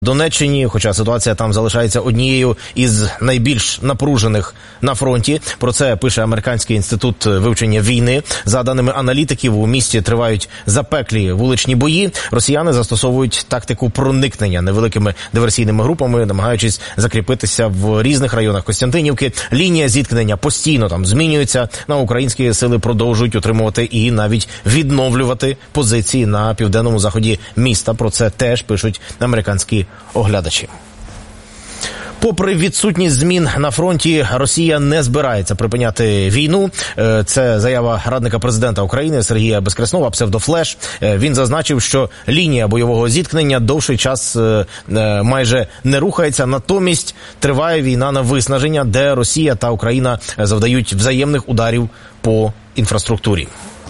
Донеччині, хоча ситуація там залишається однією із найбільш напружених на фронті. Про це пише Американський інститут вивчення війни. За даними аналітиків, у місті тривають запеклі вуличні бої. Росіяни застосовують тактику проникнення невеликими диверсійними групами, намагаючись закріпитися в різних районах Костянтинівки. Лінія зіткнення постійно там змінюється. На українські сили продовжують утримувати і навіть відновлювати позиції на південному заході міста. Про це теж пишуть американські оглядачі. Попри відсутність змін на фронті, Росія не збирається припиняти війну. Це заява радника президента України Сергія Безкреснова, псевдофлеш. Він зазначив, що лінія бойового зіткнення довший час майже не рухається. Натомість триває війна на виснаження, де Росія та Україна завдають взаємних ударів по інфраструктурі.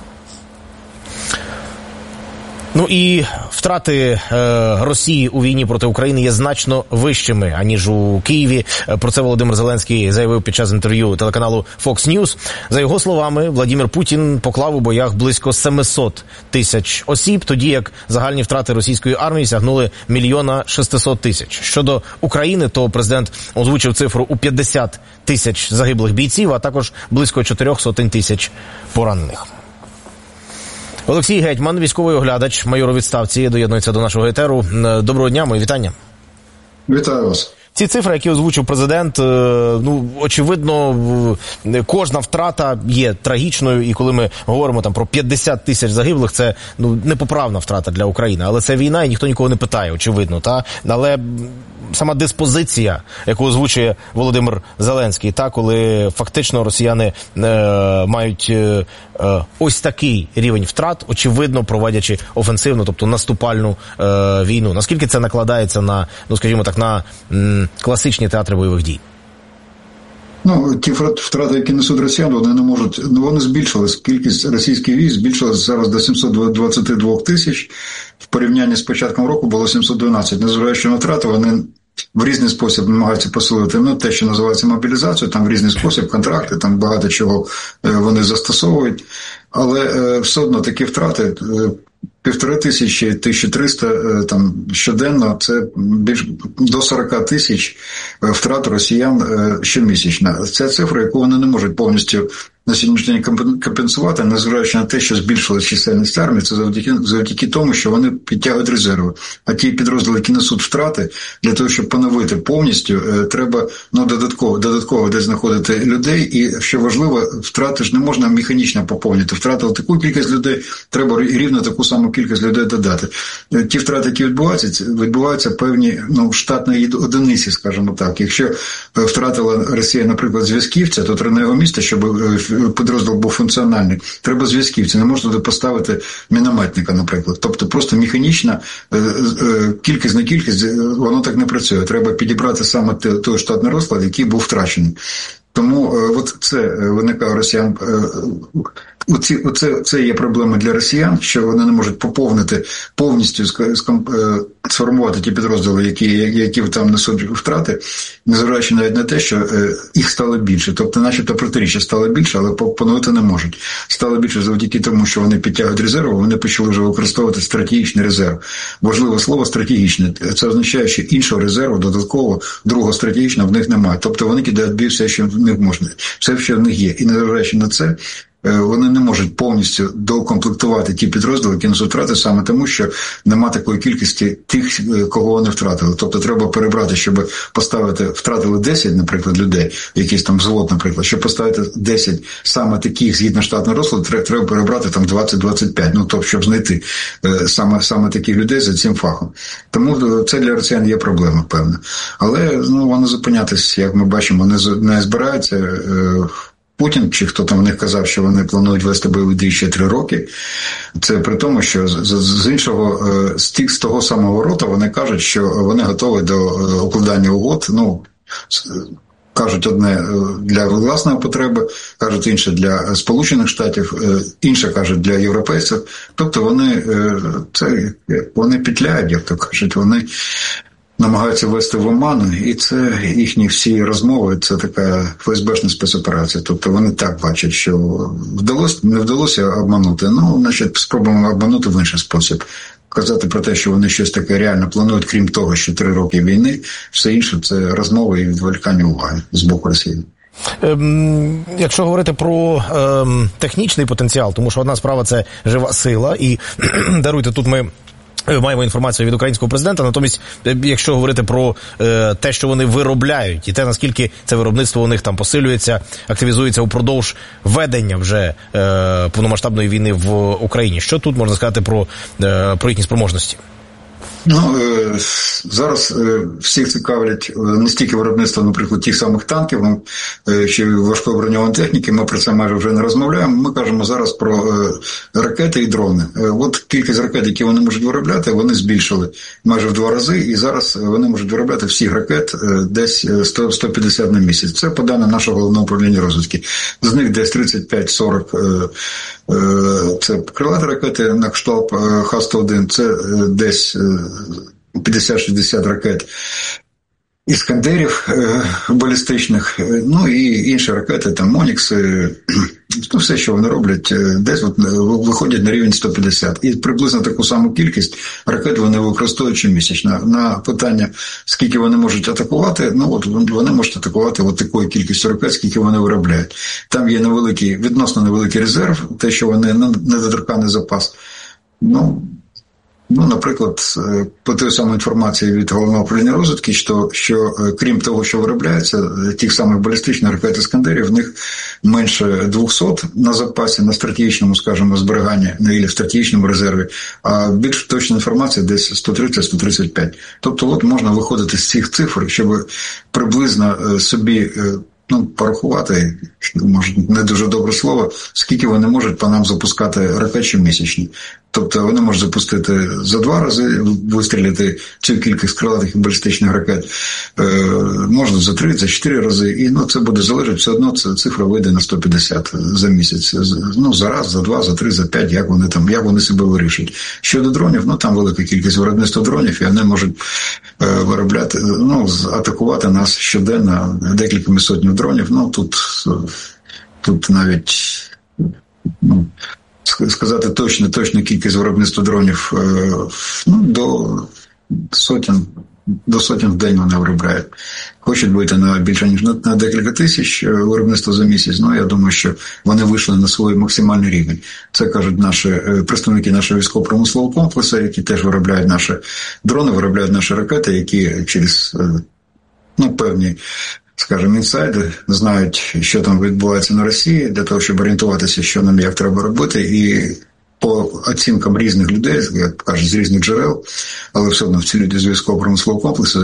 Ну і втрати Росії у війні проти України є значно вищими, аніж у Києві. Про це Володимир Зеленський заявив під час інтерв'ю телеканалу Fox News. За його словами, Владимир Путін поклав у боях близько 700 тисяч осіб, тоді як загальні втрати російської армії сягнули 1 600 000. Щодо України, то президент озвучив цифру у 50 тисяч загиблих бійців, а також близько 400 тисяч поранених. Олексій Гетьман, військовий оглядач, майор у відставці, доєднується до нашого етеру. Доброго дня, мої вітання. Вітаю вас. Ці цифри, які озвучив президент, очевидно, кожна втрата є трагічною, і коли ми говоримо там про 50 тисяч загиблих, це непоправна втрата для України. Але це війна, і ніхто нікого не питає, очевидно. Але сама диспозиція, яку озвучує Володимир Зеленський, коли фактично росіяни мають ось такий рівень втрат, очевидно, проводячи офенсивну, тобто наступальну війну. Наскільки це накладається на, скажімо так, на класичні театри бойових дій? Ті втрати, які несуть росіяни, вони не можуть, вони збільшились. Кількість російських військ збільшилась зараз до 722 тисяч. В порівнянні з початком року було 712. Незважаючи на втрати, вони в різний спосіб намагаються посилити, те, що називається мобілізацією, там в різний спосіб, контракти, там багато чого вони застосовують. Але все одно такі втрати 1500, 1300 там щоденно, це більш до 40 тисяч втрат росіян щомісячно. Це цифра, яку вони не можуть повністю на сьогоднішній день компенсувати, незважаючи на те, що збільшилась чисельність армії, це завдяки тому, що вони підтягують резерви. А ті підрозділи, які несуть втрати, для того, щоб поновити повністю, треба додатково десь знаходити людей. І, що важливо, втрати ж не можна механічно поповнити. Втратили таку кількість людей, треба рівно таку саму кількість людей додати. Ті втрати, які відбуваються певні штатної одиниці, скажімо так. Якщо втратила Росія, наприклад, зв'язківця, то треба на його місце, щоб підрозділ був функціональний, треба зв'язківця, не можна туди поставити мінометника, наприклад. Тобто просто механічно, кількість на кількість, воно так не працює. Треба підібрати саме той штатний розклад, який був втрачений. Тому це виникає росіян. Це є проблема для росіян, що вони не можуть поповнити повністю, сформувати ті підрозділи, які там несуть втрати, незважаючи навіть на те, що їх стало більше. Тобто, начебто, протиріччя стало більше, але поновити не можуть. Стало більше завдяки тому, що вони підтягують резерви, вони почали вже використовувати стратегічний резерв. Важливе слово «стратегічне». Це означає, що іншого резерву, додаткового, другого стратегічного в них немає. Тобто, вони кидають бій все, що в них можна. Все, що в них є. І незважаючи на це, вони не можуть повністю доукомплектувати ті підрозділи, які несуть втрати, саме тому, що нема такої кількості тих, кого вони втратили. Тобто треба перебрати, щоб поставити, втратили 10, наприклад, людей, якийсь там взвод, наприклад, щоб поставити 10 саме таких, згідно штатного розкладу, треба перебрати там 20-25, тобто, щоб знайти саме таких людей за цим фахом. Тому це для росіян є проблема, певна. Але, вони зупинятись, як ми бачимо, не збираються. Путін, чи хто там в них казав, що вони планують вести бойові дії ще 3 роки. Це при тому, що з того самого рота вони кажуть, що вони готові до укладання угод. Кажуть одне для власної потреби, кажуть інше для Сполучених Штатів, інше кажуть для європейців. Тобто вони петляють, як то кажуть, вони намагаються ввести в оману, і це їхні всі розмови, це така ФСБшна спецоперація. Тобто вони так бачать, що не вдалося обманути, значить спробуємо обманути в інший спосіб. казати про те, що вони щось таке реально планують, крім того, що 3 роки війни, все інше – це розмови і відволікання уваги з боку Росії. Якщо говорити про технічний потенціал, тому що одна справа – це жива сила, і даруйте, тут ми маємо інформацію від українського президента, натомість, якщо говорити про те, що вони виробляють, і те, наскільки це виробництво у них там посилюється, активізується упродовж ведення вже повномасштабної війни в Україні. Що тут можна сказати про їхні спроможності? Ну, зараз всіх цікавлять не стільки виробництво, наприклад, тих самих танків, чи важкої броньованої техніки, ми про це майже вже не розмовляємо, ми кажемо зараз про ракети і дрони. От кількість ракет, які вони можуть виробляти, вони збільшили майже в 2 рази, і зараз вони можуть виробляти всіх ракет десь 100-150 на місяць. Це по даним нашого головного управління розвідки. З них десь 35-40 це крилаті ракети на кшталт Х-101, це десь 50-60 ракет іскандерів балістичних, ну і інші ракети, там Монікси, ну все, що вони роблять, десь от виходять на рівень 150. І приблизно таку саму кількість ракет вони використовують щомісячно. На питання, скільки вони можуть атакувати, ну от вони можуть атакувати от такою кількістю ракет, скільки вони виробляють. Там є відносно невеликий резерв, те, що вони недоторканий запас. Ну, наприклад, по той самій інформації від головного управління розвідки, що крім того, що виробляється, тих самих балістичних ракет «Іскандерів», в них менше 200 на запасі, на стратегічному, скажімо, зберіганні, або в стратегічному резерві, а більш точна інформація десь 130-135. Тобто, от можна виходити з цих цифр, щоб приблизно собі порахувати, може, не дуже добре слово, скільки вони можуть по нам запускати ракет щомісячні. Тобто вони можуть запустити за 2 рази, вистріляти цю кількість крилатих і балістичних ракет, можна за 3, за 4 рази, і це буде залежати, все одно ця цифра вийде на 150 за місяць. За раз, за 2, за 3, за 5, як вони себе вирішують. Щодо дронів, там велика кількість виробництва дронів, і вони можуть виробляти, атакувати нас щоденно декількома сотнями дронів. Тут навіть сказати точну кількість виробництва дронів до сотень в день вони виробляють. Хочуть вийти на більше ніж на декілька тисяч виробництва за місяць. Я думаю, що вони вийшли на свій максимальний рівень. Це кажуть представники нашого військово-промислового комплексу, які теж виробляють наші дрони, виробляють наші ракети, які через певні, скажімо, інсайди знають, що там відбувається на Росії, для того, щоб орієнтуватися, що нам як треба робити. І по оцінкам різних людей, як кажуть, з різних джерел, але все одно ці люди з військово-промислового комплексу,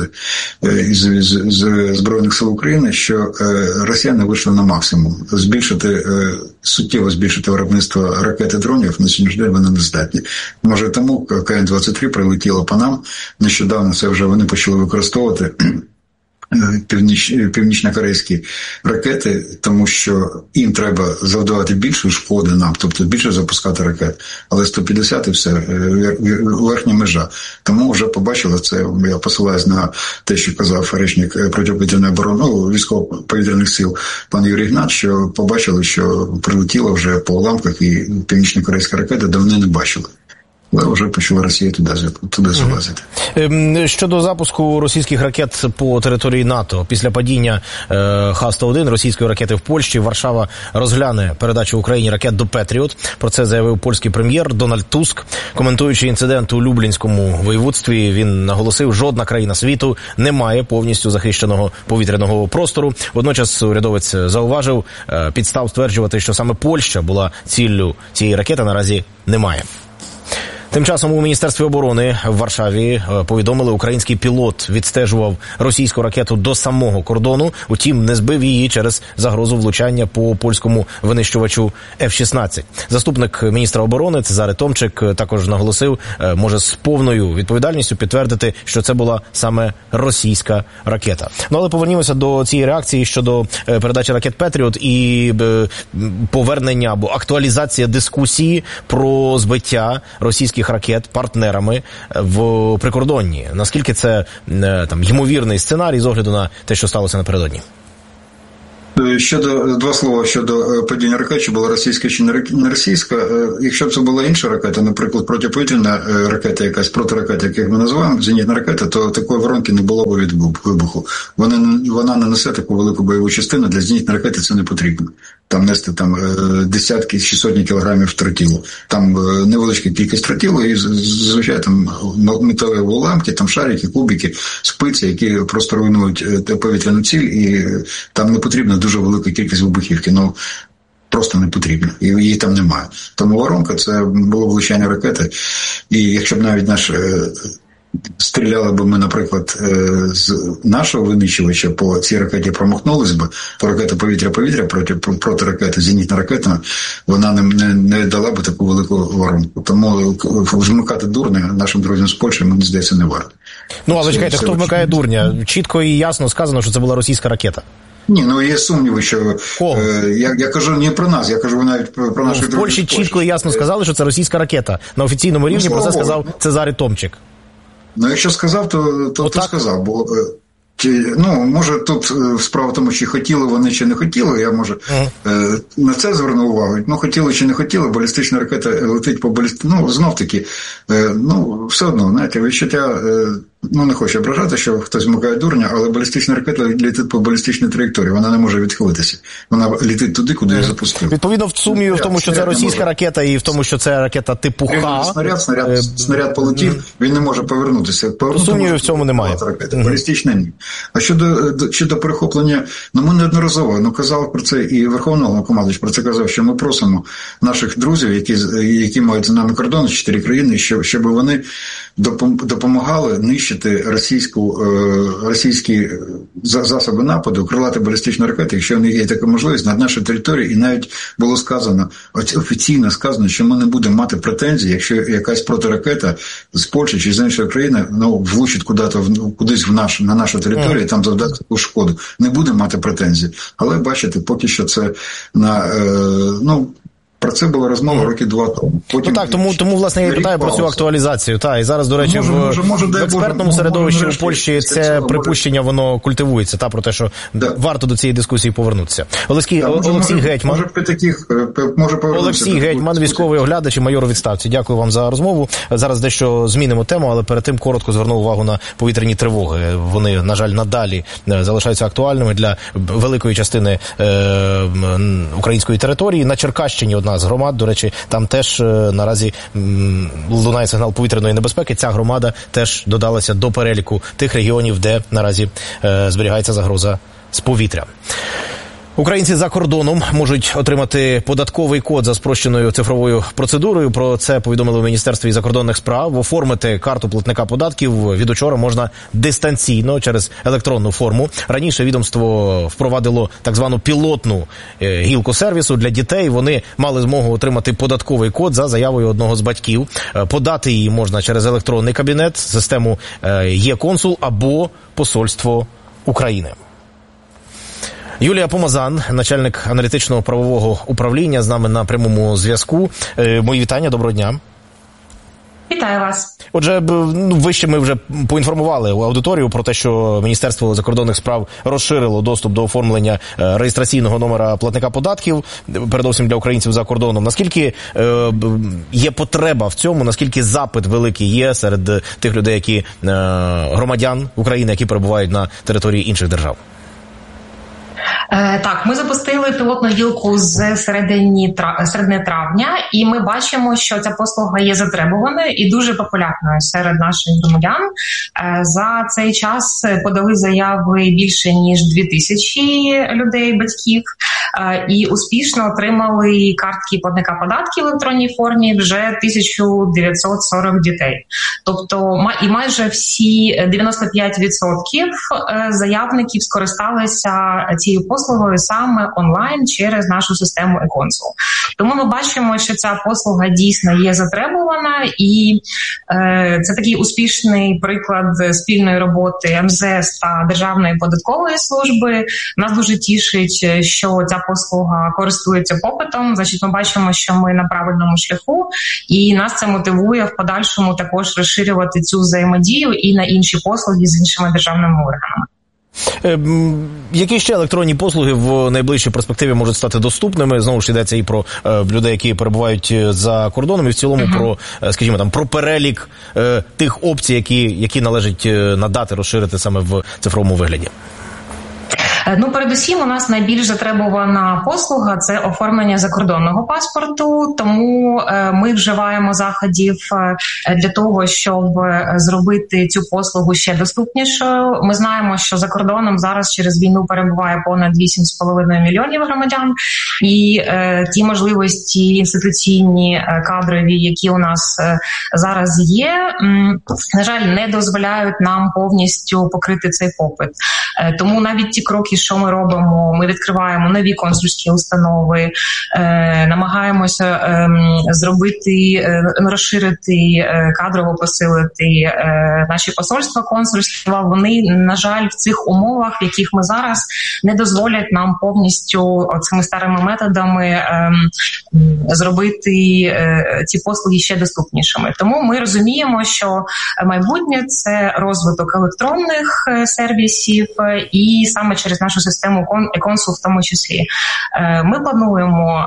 з Збройних сил України, що росіяни вийшли на максимум. Суттєво збільшити виробництво ракет і дронів на сьогоднішній день вони не здатні. Може тому КН-23 прилетіло по нам, нещодавно це вже вони почали використовувати північно-корейські ракети, тому що їм треба завдавати більше шкоди нам, тобто більше запускати ракет. Але 150 і все, верхня межа. Тому вже побачили це, я посилаюсь на те, що казав речник протиповітряної оборони, військово-повітряних сил пан Юрій Гнат, що побачили, що прилетіло вже по уламках і північно-корейські ракети давно не бачили. Але вже почала Росія туди залазити. Щодо запуску російських ракет по території НАТО, після падіння Х-101 російської ракети в Польщі, Варшава розгляне передачу Україні ракет до «Петріот». Про це заявив польський прем'єр Дональд Туск. Коментуючи інцидент у Люблінському воєводстві, він наголосив, жодна країна світу не має повністю захищеного повітряного простору. Водночас урядовець зауважив, підстав стверджувати, що саме Польща була ціллю цієї ракети, наразі немає. Тим часом у Міністерстві оборони в Варшаві повідомили, український пілот відстежував російську ракету до самого кордону, утім не збив її через загрозу влучання по польському винищувачу F-16. Заступник міністра оборони Цезаре Томчик також наголосив, може з повною відповідальністю підтвердити, що це була саме російська ракета. Але повернімося до цієї реакції щодо передачі ракет «Петріот» і повернення або актуалізація дискусії про збиття російських ракет партнерами в прикордонні. Наскільки це ймовірний сценарій з огляду на те, що сталося напередодні? Два слова щодо падіння ракет, чи була російська чи не російська. Якщо б це була інша ракета, наприклад, протиповітряна ракета, якась протиракета, як ми називаємо, зенітна ракета, то такої воронки не було б від вибуху. Вона не несе таку велику бойову частину, для зенітної ракети це не потрібно. Там нести десятки чи сотні кілограмів тротілу. Там невеличка кількість тротілу і, звичайно, там металеві уламки, там шарики, кубики, спиці, які просто руйнують повітряну ціль, і там не потрібна дуже велика кількість вибухівки. Просто не потрібно. І її там немає. Тому воронка – це було влучання ракети. І якщо б навіть стріляли б ми, наприклад, з нашого винищувача по цій ракеті промахнулись би, то ракета повітря-повітря проти ракети, зенітна ракета, вона не дала би таку велику воронку. Тому вмикати дурня нашим друзям з Польщі, мені здається, не варто. Але чекайте, хто вмикає дурня? Чітко і ясно сказано, що це була російська ракета. Ні, є сумніви, що я кажу не про нас, я кажу навіть про наших друзів. В Польщі чітко і ясно сказали, що це російська ракета. На офіційному рівні про це сказав Цезарі Томчик. Якщо сказав, то сказав, бо може тут справа в тому, чи хотіли вони, чи не хотіли, я на це звернув увагу. Хотіли чи не хотіли, балістична ракета летить по знов таки, все одно, знаєте, відчуття, не хочу ображати, що хтось вмикає дурня, але балістична ракета летить по балістичній траєкторії, вона не може відхилитися. Вона летить туди, куди її запустили. Відповідно, в сумі в тому, що це російська ракета, і в тому, що це ракета типу Х. Снаряд полетів, він не може повернутися. Сумнівів в цьому немає. Балістична ні. А щодо перехоплення, ми неодноразово казали про це, і Верховний Головнокомандувач про це казав, що ми просимо наших друзів, які мають з нами кордони, 4 країни, щоб вони допомагали нищити російські засоби нападу, крилаті балістичні ракети, якщо в них є така можливість, над нашою територією, і навіть було сказано, офіційно сказано, що ми не будемо мати претензій, якщо якась протиракета з Польщі чи з іншої країни влучить кудись на нашу територію, і там завдати таку шкоду. Не будемо мати претензій. Але, бачите, поки що це про це була розмова роки 2 тому. Тому власне, я питаю про цю актуалізацію. І зараз, до речі, в експертному середовищі у Польщі це припущення, воно культивується, про те, що варто до цієї дискусії повернутися. Олексій Гетьман, військовий оглядач і майор у відставці. Дякую вам за розмову. Зараз дещо змінимо тему, але перед тим коротко звернув увагу на повітряні тривоги. Вони, на жаль, надалі залишаються актуальними для великої частини української території. На Черкащині одна з громад, до речі, там теж наразі лунає сигнал повітряної небезпеки. Ця громада теж додалася до переліку тих регіонів, де наразі зберігається загроза з повітря. Українці за кордоном можуть отримати податковий код за спрощеною цифровою процедурою. Про це повідомили в Міністерстві закордонних справ. Оформити карту платника податків від учора можна дистанційно через електронну форму. Раніше відомство впровадило так звану пілотну гілку сервісу для дітей. Вони мали змогу отримати податковий код за заявою одного з батьків. Подати її можна через електронний кабінет, систему Є-консул або Посольство України. Юлія Помазан, начальник аналітичного правового управління, з нами на прямому зв'язку. Мої вітання, доброго дня. Вітаю вас. Отже, вище ми вже поінформували аудиторію про те, що Міністерство закордонних справ розширило доступ до оформлення реєстраційного номера платника податків, передусім для українців за кордоном. Наскільки є потреба в цьому, наскільки запит великий є серед тих людей, громадян України, які перебувають на території інших держав? Так, ми запустили пілотну гілку з середини травня, і ми бачимо, що ця послуга є затребуваною і дуже популярною серед наших громадян. За цей час подали заяви більше ніж 2000 людей, батьків, і успішно отримали картки платника податків в електронній формі вже 1940 дітей. Тобто і майже всі 95% заявників скористалися цією послугою саме онлайн через нашу систему Є-консул. Тому ми бачимо, що ця послуга дійсно є затребувана, і це такий успішний приклад спільної роботи МЗС та Державної податкової служби. Нас дуже тішить, що ця послуга користується попитом. Значить, ми бачимо, що ми на правильному шляху, і нас це мотивує в подальшому також розширювати цю взаємодію і на інші послуги з іншими державними органами. Які ще електронні послуги в найближчій перспективі можуть стати доступними? Знову ж йдеться і про людей, які перебувають за кордоном, і в цілому про, скажімо, там, про перелік тих опцій, які належить надати, розширити саме в цифровому вигляді. Ну, передусім, у нас найбільш затребувана послуга – це оформлення закордонного паспорту, тому ми вживаємо заходів для того, щоб зробити цю послугу ще доступнішою. Ми знаємо, що за кордоном зараз через війну перебуває понад 8,5 мільйонів громадян, і ті можливості інституційні, кадрові, які у нас зараз є, на жаль, не дозволяють нам повністю покрити цей попит. Тому навіть ті кроки, що ми робимо, ми відкриваємо нові консульські установи, намагаємося зробити, розширити, кадрово посилити наші посольства, консульства. Вони, на жаль, в цих умовах, в яких ми зараз, не дозволять нам повністю цими старими методами зробити ці послуги ще доступнішими. Тому ми розуміємо, що майбутнє – це розвиток електронних сервісів, і саме через нашу систему e-Consul в тому числі. Ми плануємо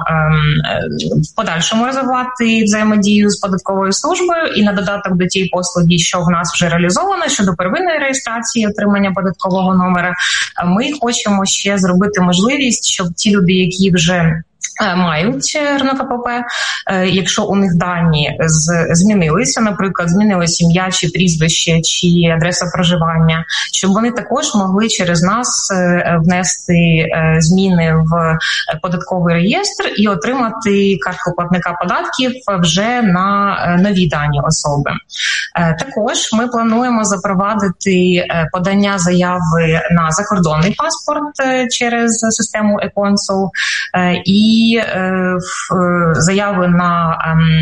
в подальшому розвивати взаємодію з податковою службою, і на додаток до тієї послуги, що в нас вже реалізовано щодо первинної реєстрації отримання податкового номера, ми хочемо ще зробити можливість, щоб ті люди, які вже мають РНКПП, якщо у них дані змінилися, наприклад, змінилася ім'я, чи прізвище, чи адреса проживання, щоб вони також могли через нас внести зміни в податковий реєстр і отримати картку платника податків вже на нові дані особи. Також ми плануємо запровадити подання заяви на закордонний паспорт через систему e-Consul і заяви на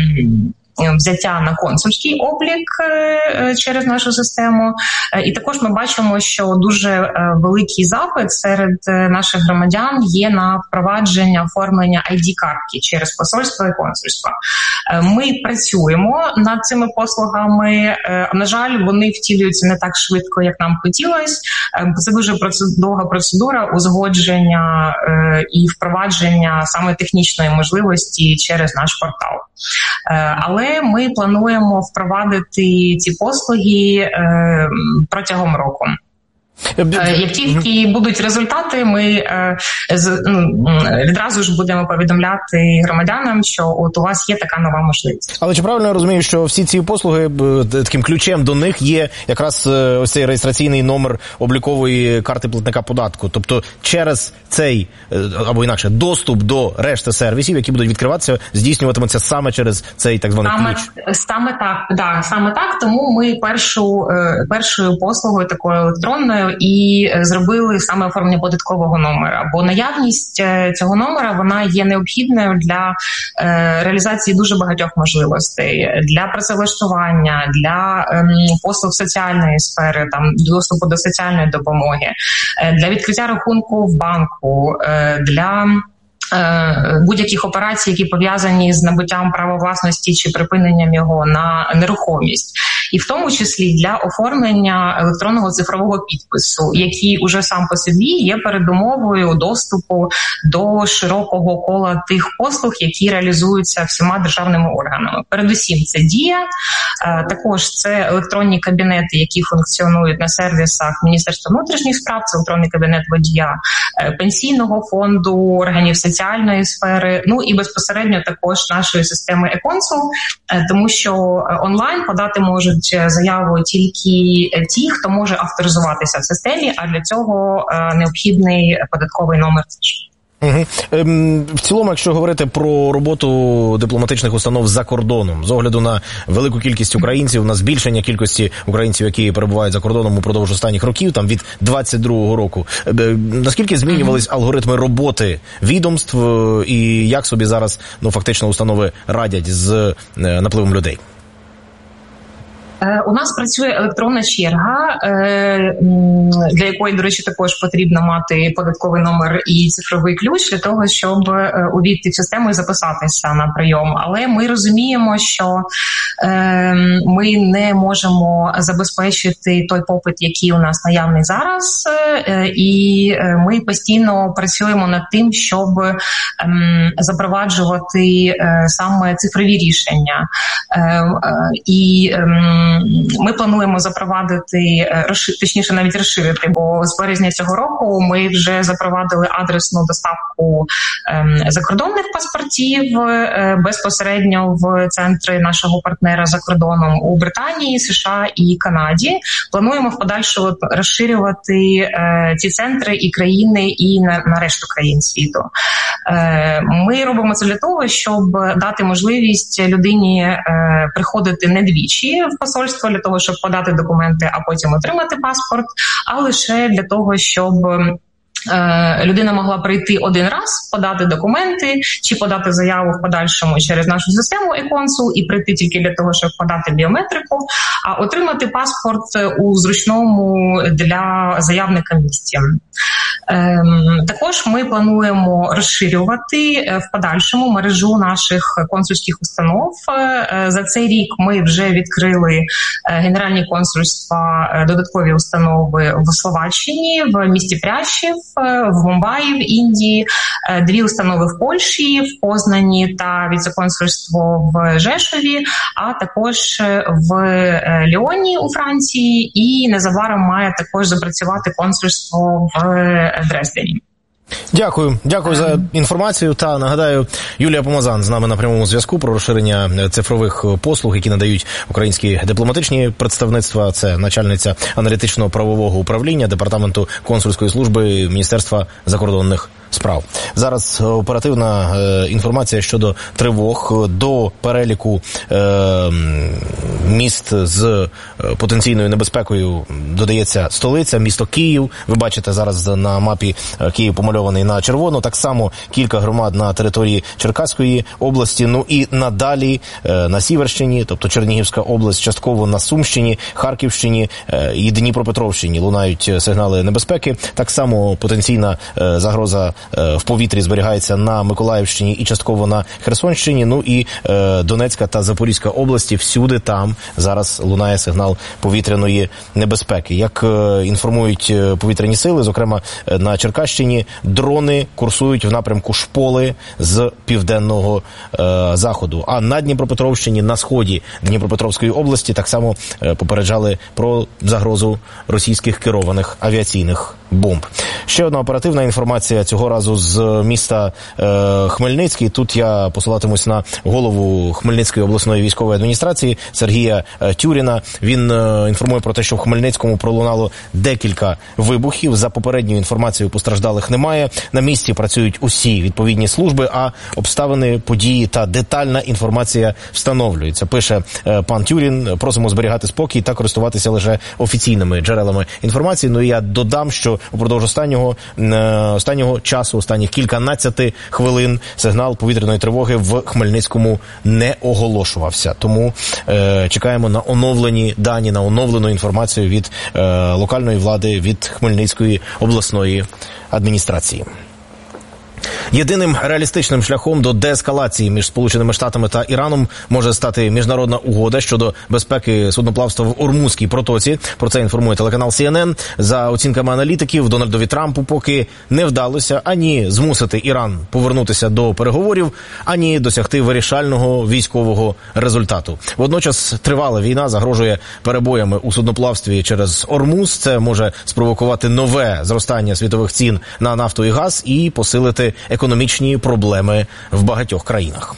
взяття на консульський облік через нашу систему. І також ми бачимо, що дуже великий запит серед наших громадян є на впровадження оформлення ID-картки через посольство і консульство. Ми працюємо над цими послугами. На жаль, вони втілюються не так швидко, як нам хотілося. Це дуже довга процедура узгодження і впровадження саме технічної можливості через наш портал. Але ми плануємо впровадити ці послуги протягом року. Як тільки будуть результати, ми відразу ж будемо повідомляти громадянам, що от у вас є така нова можливість. Але чи правильно я розумію, що всі ці послуги, таким ключем до них є якраз ось цей реєстраційний номер облікової карти платника податку? Тобто через цей, або інакше, доступ до решти сервісів, які будуть відкриватися, здійснюватиметься саме через цей так званий ключ? Саме так. Тому ми першою послугою такою електронною і зробили саме оформлення податкового номера. Бо наявність цього номера, вона є необхідною для реалізації дуже багатьох можливостей. Для працевлаштування, для послуг соціальної сфери, там доступу до соціальної допомоги, для відкриття рахунку в банку, для будь-яких операцій, які пов'язані з набуттям права власності чи припиненням його на нерухомість. І в тому числі для оформлення електронного цифрового підпису, який уже сам по собі є передумовою доступу до широкого кола тих послуг, які реалізуються всіма державними органами. Передусім це Дія, також це електронні кабінети, які функціонують на сервісах Міністерства внутрішніх справ, це електронний кабінет водія, пенсійного фонду, органів соціальної сфери, ну і безпосередньо також нашої системи e-Consul, тому що онлайн подати можуть заяву тільки ті, хто може авторизуватися в системі, а для цього необхідний податковий номер. В цілому, якщо говорити про роботу дипломатичних установ за кордоном, з огляду на велику кількість українців, на збільшення кількості українців, які перебувають за кордоном упродовж останніх років, там від 22-го року, наскільки змінювались алгоритми роботи відомств і як собі зараз, фактично, установи радять з напливом людей? У нас працює електронна черга, для якої, до речі, також потрібно мати податковий номер і цифровий ключ для того, щоб увійти в систему і записатися на прийом. Але ми розуміємо, що ми не можемо забезпечити той попит, який у нас наявний зараз, і ми постійно працюємо над тим, щоб запроваджувати саме цифрові рішення. І ми плануємо запровадити, точніше навіть розширити, бо з березня цього року ми вже запровадили адресну доставку закордонних паспортів безпосередньо в центри нашого партнера за кордоном у Британії, США і Канаді. Плануємо в подальшому розширювати ці центри і країни, і на решту країн світу. Ми робимо це для того, щоб дати можливість людині приходити не двічі в посольство для того, щоб подати документи, а потім отримати паспорт, а лише для того, щоб людина могла прийти один раз, подати документи чи подати заяву в подальшому через нашу систему e-консул і прийти тільки для того, щоб подати біометрику, а отримати паспорт у зручному для заявника місці. Також ми плануємо розширювати в подальшому мережу наших консульських установ. За цей рік ми вже відкрили генеральні консульства, додаткові установи в Словаччині, в місті Прящів, в Мумбаї, в Індії, 2 установи в Польщі, в Познані та віце-консульство в Жешові, а також в Ліоні у Франції, і незабаром має також запрацювати консульство в Дрездені. Дякую за інформацію. Та нагадаю, Юлія Помазан з нами на прямому зв'язку про розширення цифрових послуг, які надають українські дипломатичні представництва. Це начальниця аналітичного правового управління Департаменту консульської служби Міністерства закордонних справ. Зараз оперативна інформація щодо тривог. До переліку міст з потенційною небезпекою додається столиця, місто Київ. Ви бачите зараз на мапі Київ помальований на червоно. Так само кілька громад на території Черкаської області. Ну і надалі на Сіверщині, тобто Чернігівська область, частково на Сумщині, Харківщині і Дніпропетровщині лунають сигнали небезпеки. Так само потенційна загроза в повітрі зберігається на Миколаївщині і частково на Херсонщині. Ну і Донецька та Запорізька області, всюди там зараз лунає сигнал повітряної небезпеки. Як інформують повітряні сили, зокрема на Черкащині, дрони курсують в напрямку Шполи з південного заходу. А на Дніпропетровщині, на сході Дніпропетровської області так само попереджали про загрозу російських керованих авіаційних бомб. Ще одна оперативна інформація, цього разу з міста Хмельницький. Тут я посилатимусь на голову Хмельницької обласної військової адміністрації Сергія Тюріна. Він інформує про те, що в Хмельницькому пролунало декілька вибухів. За попередньою інформацією, постраждалих немає. На місці працюють усі відповідні служби, а обставини події та детальна інформація встановлюється. Пише пан Тюрін: просимо зберігати спокій та користуватися лише офіційними джерелами інформації. Ну і я додам, що упродовж останнього часу, останніх кільканадцяти хвилин, сигнал повітряної тривоги в Хмельницькому не оголошувався. Тому чекаємо на оновлені дані, на оновлену інформацію від локальної влади, від Хмельницької обласної адміністрації. Єдиним реалістичним шляхом до деескалації між Сполученими Штатами та Іраном може стати міжнародна угода щодо безпеки судноплавства в Ормузькій протоці. Про це інформує телеканал CNN. За оцінками аналітиків, Дональдові Трампу поки не вдалося ані змусити Іран повернутися до переговорів, ані досягти вирішального військового результату. Водночас тривала війна загрожує перебоями у судноплавстві через Ормуз. Це може спровокувати нове зростання світових цін на нафту і газ і посилити економічні проблеми в багатьох країнах.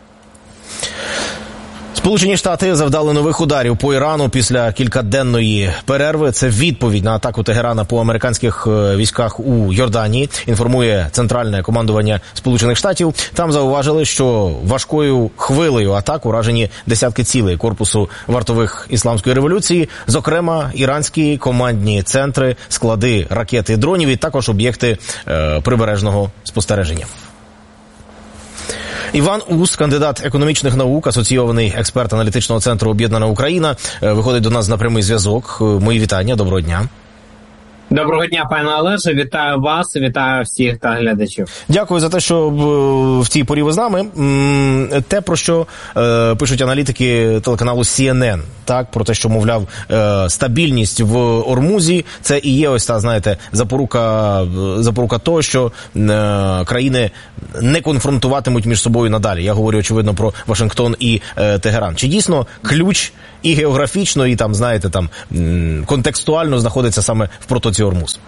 Сполучені Штати завдали нових ударів по Ірану після кількаденної перерви. Це відповідь на атаку Тегерана по американських військах у Йорданії, інформує Центральне командування Сполучених Штатів. Там зауважили, що важкою хвилею атак уражені десятки цілей корпусу вартових Ісламської революції, зокрема іранські командні центри, склади ракет і дронів і також об'єкти прибережного спостереження. Іван Ус, кандидат економічних наук, асоційований експерт аналітичного центру «Об'єднана Україна», виходить до нас на прямий зв'язок. Мої вітання, доброго дня. Доброго дня, пане Олеже, вітаю вас, вітаю всіх та глядачів. Дякую за те, що в цій порі ви з нами. Те, про що пишуть аналітики телеканалу CNN, так, про те, що, мовляв, стабільність в Ормузі, це і є ось та, знаєте, запорука того, що країни не конфронтуватимуть між собою надалі. Я говорю, очевидно, про Вашингтон і Тегеран. Чи дійсно ключ і географічно, і там, знаєте, там контекстуально знаходиться саме в протоці Ормуз?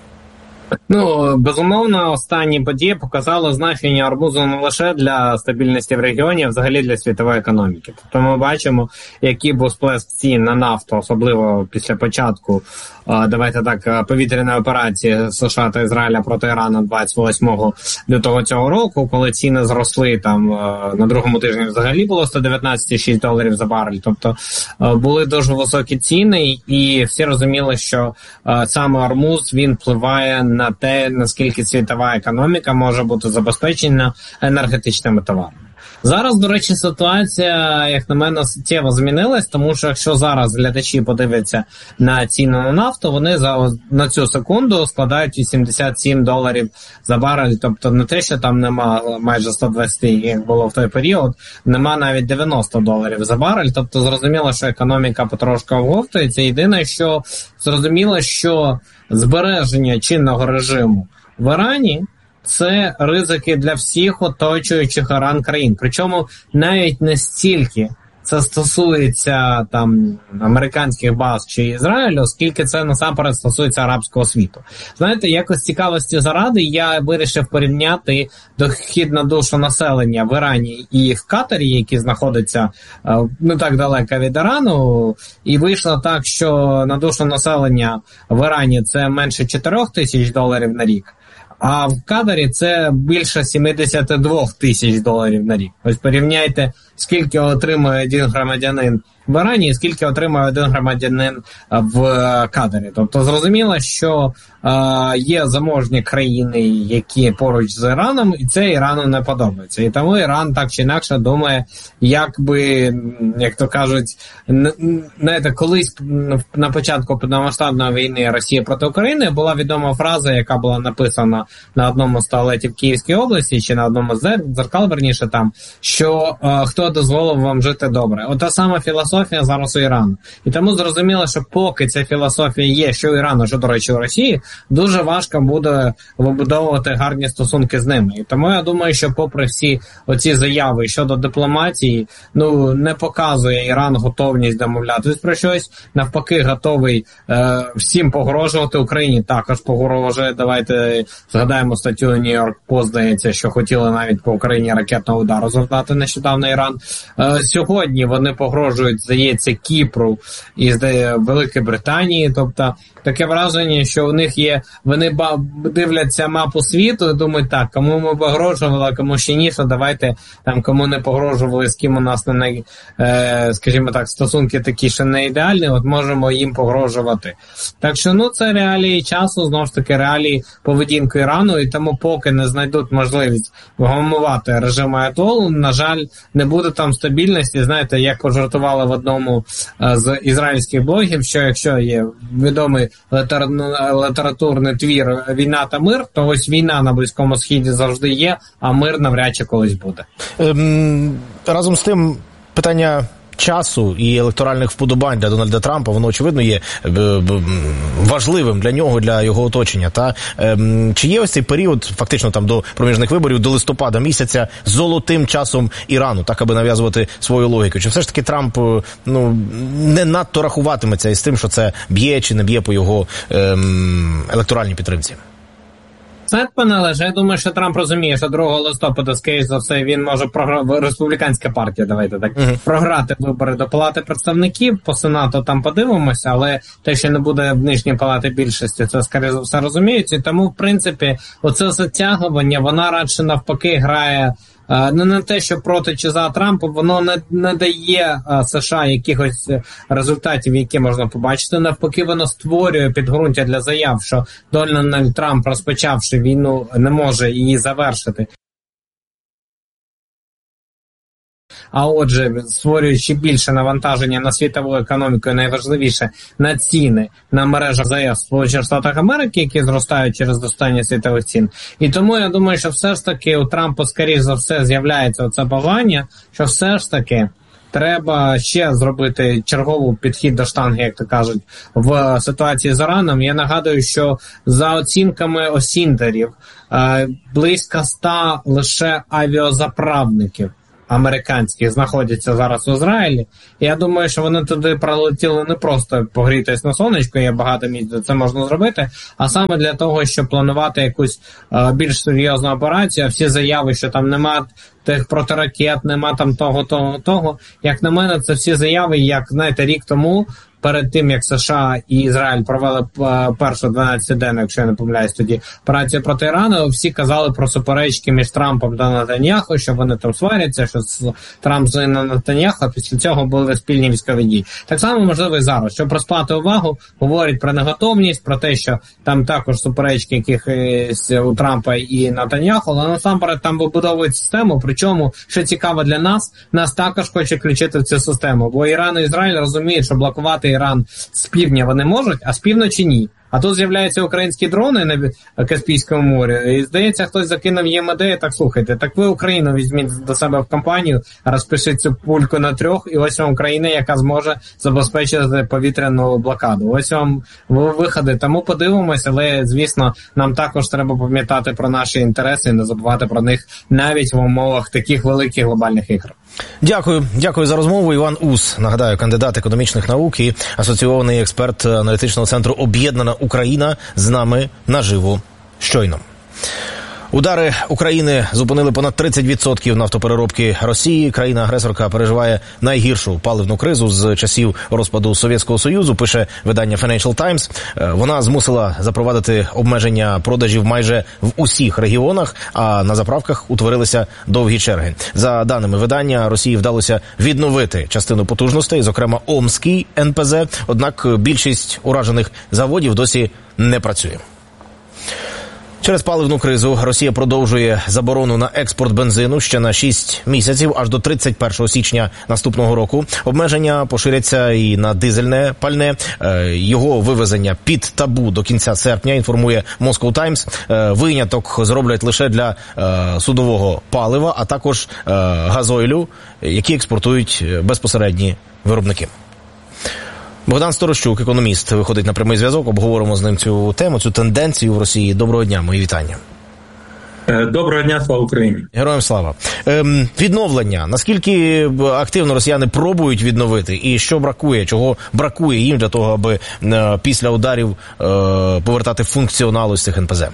Ну, безумовно, останні події показали значення Ормузу не лише для стабільності в регіоні, а взагалі для світової економіки. Тобто ми бачимо, який був сплеск цін на нафту, особливо після початку, давайте так, повітряної операції США та Ізраїля проти Ірану 28 лютого цього року, коли ціни зросли, там на другому тижні взагалі було $119,6 за барель. Тобто були дуже високі ціни, і всі розуміли, що саме Ормуз, він впливає на те, наскільки світова економіка може бути забезпечена енергетичними товарами. Зараз, до речі, ситуація, як на мене, суттєво змінилась, тому що якщо зараз глядачі подивляться на ціну на нафту, вони на цю секунду складають $87 за барель, тобто не те, що там нема майже 120, як було в той період, нема навіть $90 за барель, тобто зрозуміло, що економіка потрошку оговтується. Єдине, що зрозуміло, що збереження чинного режиму в Ірані – це ризики для всіх оточуючих Іран країн. Причому навіть не стільки це стосується там американських баз чи Ізраїлю, оскільки це насамперед стосується арабського світу. Знаєте, якось цікавості заради я вирішив порівняти дохід на душу населення в Ірані і в Катарі, які знаходяться не так далеко від Ірану, і вийшло так, що на душу населення в Ірані це менше $4,000 на рік, а в Катарі це більше $72,000 на рік. Ось порівняйте, скільки отримує один громадянин в Ірані і скільки отримує один громадянин в Катарі. Тобто зрозуміло, що є заможні країни, які поруч з Іраном, і це Ірану не подобається. І тому Іран так чи інакше думає, як би, як то кажуть, знаєте, колись на початку повномасштабної війни Росії проти України була відома фраза, яка була написана на одному з туалетів Київської області, чи на одному з дзеркал, верніше там, що хто дозволив вам жити добре. Ота сама філософія зараз у Ірану. І тому зрозуміло, що поки ця філософія є, що у Ірану, що, до речі, у Росії, дуже важко буде вибудовувати гарні стосунки з ними. І тому я думаю, що попри всі оці заяви щодо дипломатії, ну, не показує Іран готовність домовлятися про щось, навпаки, готовий всім погрожувати. Україні також погрожує. Давайте згадаємо статтю New York Post, здається, що хотіли навіть по Україні ракетного удару завдати нещодавно Іран. Сьогодні вони погрожують, здається, Кіпру і Великої Британії. Тобто таке враження, що у них є, вони дивляться мапу світу і думають, так, кому ми погрожували, а кому ще ні, що давайте там кому не погрожували, з ким у нас не, скажімо так, стосунки такі ще не ідеальні, от можемо їм погрожувати. Так що, ну, це реалії часу, знову ж таки, реалії поведінки Ірану, і тому поки не знайдуть можливість вгамувати режим Аятол, на жаль, не буде там стабільності. Знаєте, як пожартували в одному з ізраїльських блогів, що якщо є відомий літературний твір «Війна та мир», то ось війна на Близькому Сході завжди є, а мир навряд чи колись буде. Разом з тим, питання часу і електоральних вподобань для Дональда Трампа, воно, очевидно, є важливим для нього, для його оточення. Та чи є ось цей період, фактично там до проміжних виборів, до листопада місяця, золотим часом Ірану, так аби нав'язувати свою логіку? Чи все ж таки Трамп, ну, не надто рахуватиметься із тим, що це б'є чи не б'є по його електоральній підтримці? Знаєте, пане Олеже, я думаю, що Трамп розуміє, що 2 листопада, скоріш за все, він може республіканська партія, давайте так, програти вибори до Палати представників, по Сенату там подивимося, але те, що не буде в нижній палаті більшості, це, скоріше за все, розуміють. І тому, в принципі, оце затягування, вона радше навпаки грає не на те, що проти чи за Трампа, воно не дає США якихось результатів, які можна побачити. Навпаки, воно створює підґрунтя для заяв, що Дональд Трамп, розпочавши війну, не може її завершити. а отже, створюючи більше навантаження на світову економіку і найважливіше на ціни на мережах ЗАЕС в Сполучених Штатах Америки, які зростають через зростання світових цін. І тому я думаю, що все ж таки у Трампа, скоріш за все, з'являється оце бажання, що все ж таки треба ще зробити черговий підхід до штанги, як то кажуть, в ситуації з Іраном. Я нагадую, що за оцінками осіндерів близько 100 лише авіазаправників американських знаходяться зараз у Ізраїлі. І я думаю, що вони туди прилетіли не просто погрітись на сонечко, є багато місць, де це можна зробити, а саме для того, щоб планувати якусь більш серйозну операцію. Всі заяви, що там нема тих протиракет, нема там того. Як на мене, це всі заяви, як, знаєте, рік тому, перед тим, як США і Ізраїль провели першу 12-денну, якщо я не помиляюсь тоді, операцію проти Ірану, всі казали про суперечки між Трампом та Нетаньяху, що вони там сваряться, що Трамп злий на Нетаньяху, а після цього були спільні військові дії. Так само можливо і зараз. Щоб розплати увагу, говорять про неготовність, про те, що там також суперечки якихось у Трампа і Нетаньяху, але насамперед там вибудовують систему, причому, що цікаво для нас також хоче включити в цю систему, бо Іран і Ізраїль розуміють, що блокувати Іран з півдня вони можуть, а з півночі ні. А тут з'являються українські дрони на Каспійському морі, і, здається, хтось закинув їм ідею, так, слухайте, так ви Україну візьміть до себе в компанію, розпишіть цю пульку на 3, і ось вам Україна, яка зможе забезпечити повітряну блокаду. Ось вам виходи. Тому подивимося, але, звісно, нам також треба пам'ятати про наші інтереси і не забувати про них навіть в умовах таких великих глобальних ігор. Дякую за розмову. Іван Ус, нагадаю, кандидат економічних наук і асоційований експерт аналітичного центру «Об'єднана Україна» з нами наживо щойно. Удари України зупинили понад 30% нафтопереробки Росії. Країна-агресорка переживає найгіршу паливну кризу з часів розпаду Совєтського Союзу, пише видання Financial Times. Вона змусила запровадити обмеження продажів майже в усіх регіонах, а на заправках утворилися довгі черги. За даними видання, Росії вдалося відновити частину потужностей, зокрема Омський НПЗ, однак більшість уражених заводів досі не працює. Через паливну кризу Росія продовжує заборону на експорт бензину ще на 6 місяців, аж до 31 січня наступного року. Обмеження поширяться і на дизельне пальне. Його вивезення під табу до кінця серпня, інформує Moscow Times. Виняток зроблять лише для судового палива, а також газойлю, які експортують безпосередні виробники. Богдан Сторощук, економіст, виходить на прямий зв'язок. Обговоримо з ним цю тему, цю тенденцію в Росії. Доброго дня, мої вітання. Доброго дня, слава Україні. Героям слава. Відновлення. Наскільки активно росіяни пробують відновити і що бракує, чого бракує їм для того, аби після ударів повертати функціонал ось цих НПЗ?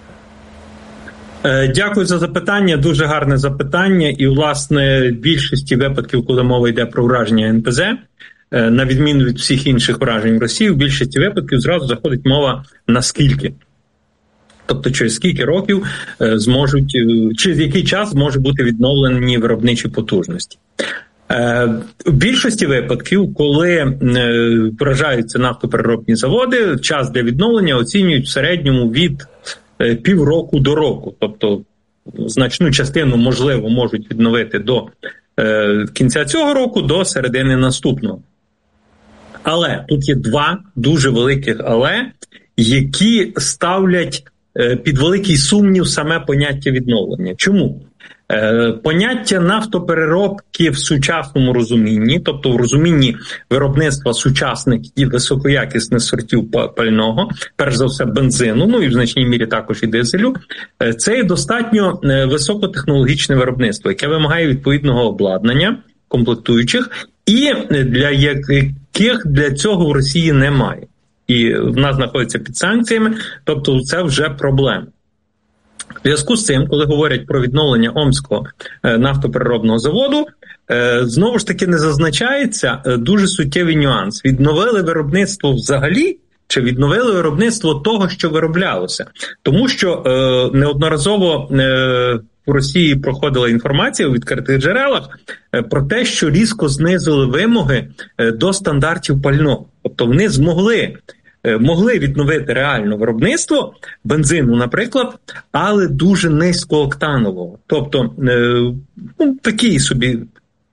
Дякую за запитання, дуже гарне запитання. І, власне, в більшості випадків, коли мова йде про враження НПЗ, на відміну від всіх інших вражень в Росії, в більшості випадків зразу заходить мова на скільки. Тобто через скільки років зможуть, через який час може бути відновлені виробничі потужності. В більшості випадків, коли вражаються нафтопереробні заводи, час для відновлення оцінюють в середньому від півроку до року. Тобто значну частину, можливо, можуть відновити до кінця цього року, до середини наступного. Але тут є два дуже великих «але», які ставлять під великий сумнів саме поняття відновлення. Чому? Поняття нафтопереробки в сучасному розумінні, тобто в розумінні виробництва сучасних і високоякісних сортів пального, перш за все бензину, ну і в значній мірі також і дизелю, це є достатньо високотехнологічне виробництво, яке вимагає відповідного обладнання, комплектуючих, і для яких для цього в Росії немає. І в нас знаходиться під санкціями, тобто це вже проблема. В зв'язку з цим, коли говорять про відновлення Омського нафтопереробного заводу, знову ж таки не зазначається дуже суттєвий нюанс. Відновили виробництво взагалі, чи відновили виробництво того, що вироблялося? Тому що неодноразово в Росії проходила інформація у відкритих джерелах про те, що різко знизили вимоги до стандартів пального. Тобто вони могли відновити реально виробництво бензину, наприклад, але дуже низькооктанового. Тобто такий собі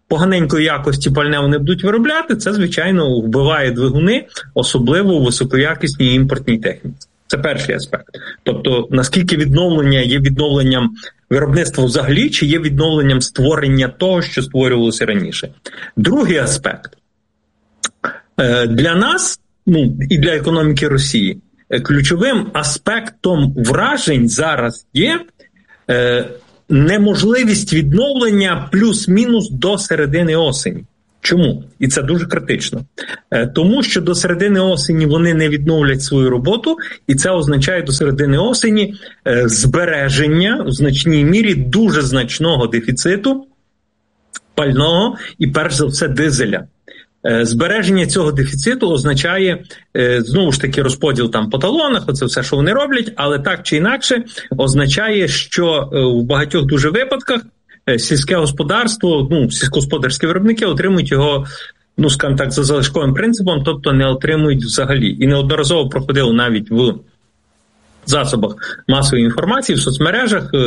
поганенької якості пальне вони будуть виробляти, це, звичайно, вбиває двигуни, особливо у високоякісній імпортній техніці. Це перший аспект. Тобто, наскільки відновлення є відновленням виробництва взагалі, чи є відновленням створення того, що створювалося раніше. Другий аспект. Для нас, і для економіки Росії, ключовим аспектом вражень зараз є неможливість відновлення плюс-мінус до середини осені. Чому? І це дуже критично. Тому що до середини осені вони не відновлять свою роботу, і це означає до середини осені збереження в значній мірі дуже значного дефіциту пального і, перш за все, дизеля. Збереження цього дефіциту означає, знову ж таки, розподіл там по талонах, оце все, що вони роблять, але так чи інакше означає, що в багатьох дуже випадках сільське господарство, сільськогосподарські виробники отримують його, скажімо так, за залишковим принципом, тобто не отримують взагалі. І неодноразово проходило навіть в засобах масової інформації, в соцмережах